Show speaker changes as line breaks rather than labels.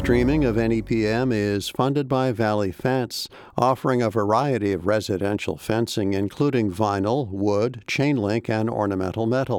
streaming of NEPM is funded by Valley Fence, offering a variety of residential fencing including vinyl, wood, chain link, and ornamental metal.